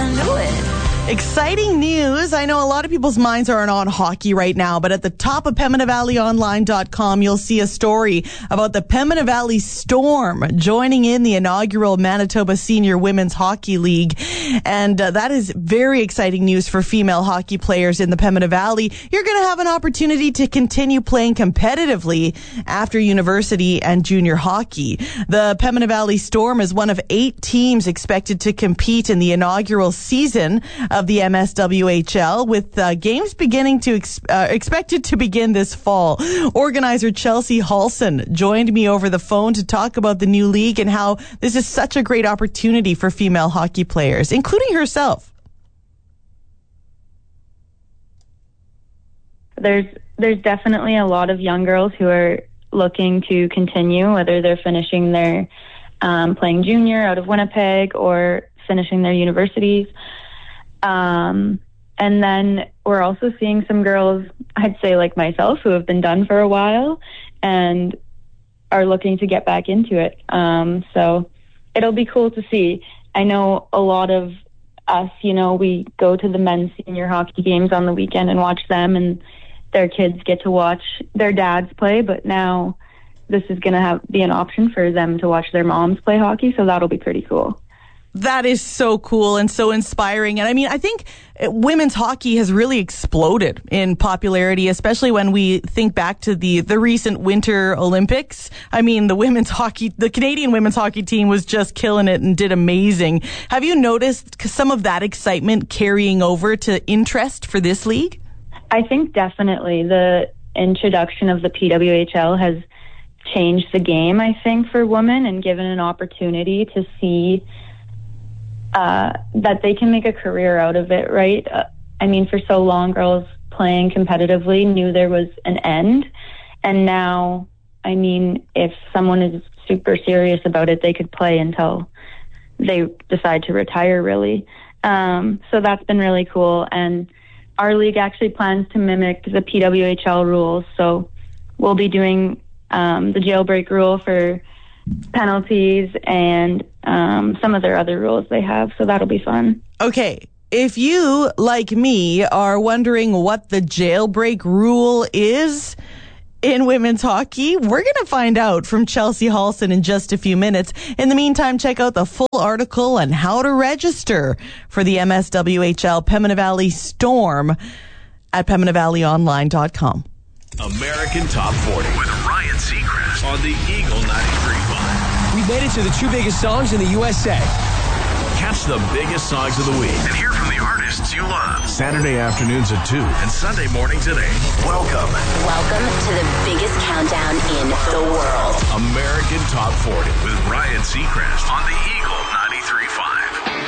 I knew it. Exciting news. I know a lot of people's minds are on hockey right now, but at the top of PembinaValleyOnline.com, you'll see a story about the Pembina Valley Storm joining in the inaugural Manitoba Senior Women's Hockey League. And that is very exciting news for female hockey players in the Pembina Valley. You're going to have an opportunity to continue playing competitively after university and junior hockey. The Pembina Valley Storm is one of 8 teams expected to compete in the inaugural season of the MSWHL, with games beginning to expected to begin this fall. Organizer Chelsea Halson joined me over the phone to talk about the new league and how this is such a great opportunity for female hockey players, including herself. There's definitely a lot of young girls who are looking to continue, whether they're finishing their playing junior out of Winnipeg or finishing their universities. And then we're also seeing some girls, I'd say like myself, who have been done for a while and are looking to get back into it. So it'll be cool to see. I know a lot of us, we go to the men's senior hockey games on the weekend and watch them, and their kids get to watch their dads play, but now this is going to be an option for them to watch their moms play hockey, so that'll be pretty cool. That is so cool and so inspiring. And I mean, I think women's hockey has really exploded in popularity, especially when we think back to the recent Winter Olympics. I mean, the Canadian women's hockey team was just killing it and did amazing. Have you noticed some of that excitement carrying over to interest for this league? I think definitely the introduction of the PWHL has changed the game, I think, for women and given an opportunity to see that they can make a career out of it, right? I mean, for so long, girls playing competitively knew there was an end. And now, I mean, if someone is super serious about it, they could play until they decide to retire, really. So that's been really cool. And our league actually plans to mimic the PWHL rules. So we'll be doing the jailbreak rule for penalties and some of their other rules they have, so that'll be fun. Okay, if you, like me, are wondering what the jailbreak rule is in women's hockey, we're going to find out from Chelsea Halson in just a few minutes. In the meantime, check out the full article on how to register for the MSWHL Pembina Valley Storm at PembinaValleyOnline.com. American Top 40 with Ryan Seacrest on the Eagle 93.5. We made it to the 2 biggest songs in the USA. Catch the biggest songs of the week and hear from the artists you love. Saturday afternoons at 2 and Sunday mornings at 8. Welcome to the biggest countdown in the world. American Top 40 with Ryan Seacrest on the Eagle 93.5.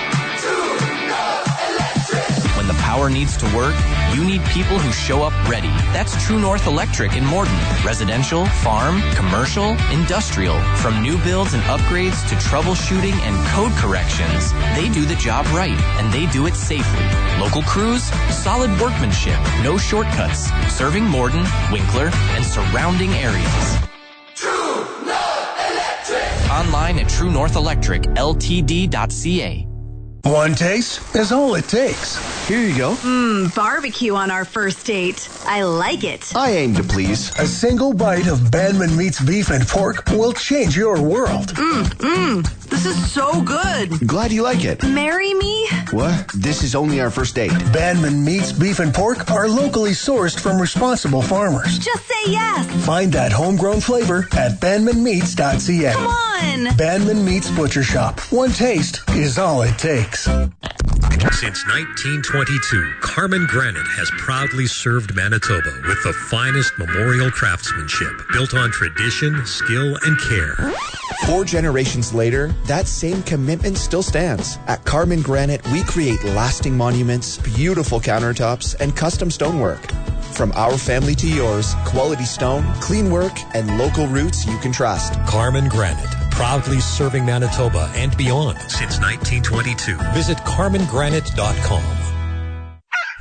When the power needs to work, you need people who show up ready. That's True North Electric in Morden. Residential, farm, commercial, industrial. From new builds and upgrades to troubleshooting and code corrections, they do the job right, and they do it safely. Local crews, solid workmanship, no shortcuts. Serving Morden, Winkler, and surrounding areas. True North Electric. Online at TrueNorthElectricLTD.ca. One taste is all it takes. Here you go. Barbecue on our first date. I like it. I aim to please. A single bite of Bandman Meats beef and pork will change your world. This is so good. Glad you like it. Marry me? What? This is only our first date. Bandman Meats beef and pork are locally sourced from responsible farmers. Just say yes. Find that homegrown flavor at bandmanmeats.ca. Come on. Bandman Meats Butcher Shop. One taste is all it takes. Since 1922, Carmen Granite has proudly served Manitoba with the finest memorial craftsmanship built on tradition, skill, and care. 4 generations later, that same commitment still stands. At Carmen Granite, we create lasting monuments, beautiful countertops, and custom stonework. From our family to yours, quality stone, clean work, and local roots you can trust. Carmen Granite, proudly serving Manitoba and beyond since 1922. Visit CarmenGranite.com.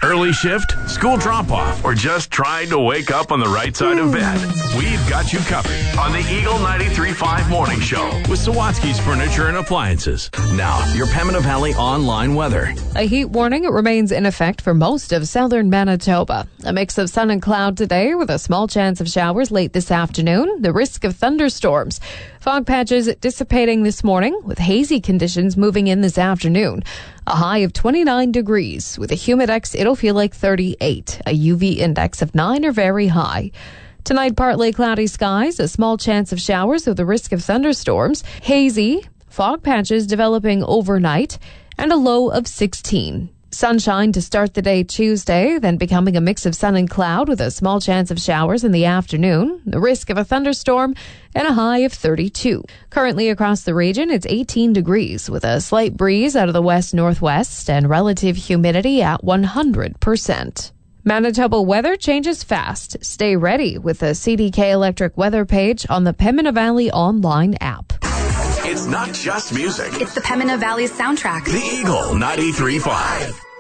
Early shift, school drop-off, or just trying to wake up on the right side of bed? We've got you covered on the Eagle 93.5 Morning Show with Sawatsky's Furniture and Appliances. Now, your Pembina Valley online weather. A heat warning remains in effect for most of southern Manitoba. A mix of sun and cloud today with a small chance of showers late this afternoon. The risk of thunderstorms. Fog patches dissipating this morning with hazy conditions moving in this afternoon. A high of 29 degrees. With a humidex, it'll feel like 38. A UV index of 9 or very high. Tonight, partly cloudy skies, a small chance of showers with the risk of thunderstorms. Hazy, fog patches developing overnight, and a low of 16. Sunshine to start the day Tuesday, then becoming a mix of sun and cloud with a small chance of showers in the afternoon, the risk of a thunderstorm, and a high of 32. Currently across the region, it's 18 degrees with a slight breeze out of the west-northwest and relative humidity at 100%. Manitoba weather changes fast. Stay ready with the CDK Electric weather page on the Pembina Valley online app. It's not just music. It's the Pembina Valley soundtrack. The Eagle 93.5.